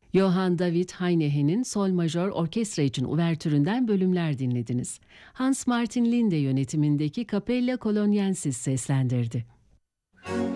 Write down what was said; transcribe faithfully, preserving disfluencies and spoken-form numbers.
Johann David Heineken'in Sol Majör Orkestra için uvertüründen bölümler dinlediniz. Hans Martin Linde yönetimindeki Capella Coloniensis seslendirdi.